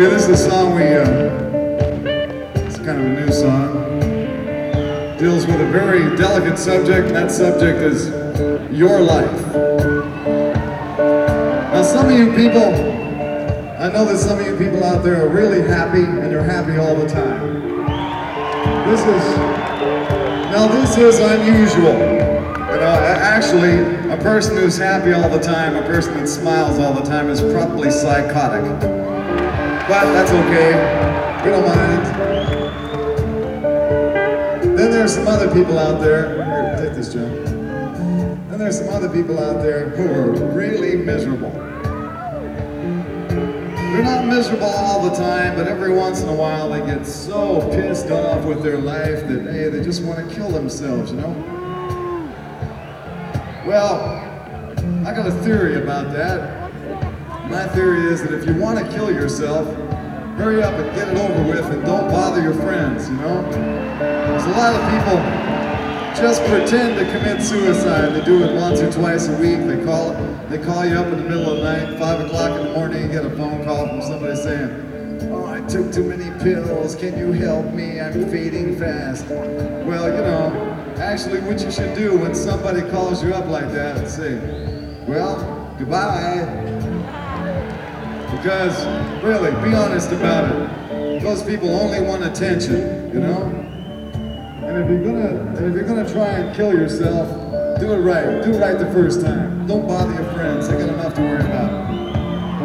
Okay, this is a song it's kind of a new song. Deals with a very delicate subject, and that subject is your life. Now some of you people, I know that some of you people out there are really happy, and you're happy all the time. This is unusual. You know, actually, a person who's happy all the time, a person that smiles all the time is probably psychotic. But that's okay, we don't mind. Then there's some other people out there, here, take this, John. Then there's some other people out there who are really miserable. They're not miserable all the time, but every once in a while they get so pissed off with their life that, hey, they just want to kill themselves, you know? Well, I got a theory about that. My theory is that if you want to kill yourself, hurry up and get it over with and don't bother your friends, you know? There's a lot of people just pretend to commit suicide. They do it once or twice a week. They call you up in the middle of the night, 5 o'clock in the morning, you get a phone call from somebody saying, "Oh, I took too many pills, can you help me? I'm fading fast." Well, you know, actually what you should do when somebody calls you up like that is say, "Well, goodbye." Because, really, be honest about it. Those people only want attention, you know? And if you're gonna try and kill yourself, do it right. Do it right the first time. Don't bother your friends. They got enough to worry about.